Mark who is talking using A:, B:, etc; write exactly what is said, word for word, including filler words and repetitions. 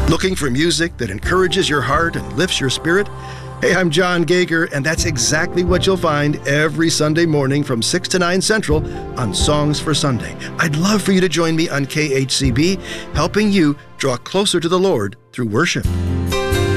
A: Looking for music that encourages your heart and lifts your spirit? Hey, I'm John Gager, and that's exactly what you'll find every Sunday morning from six to nine Central on Songs for Sunday. I'd love for you to join me on K H C B, helping you draw closer to the Lord through worship.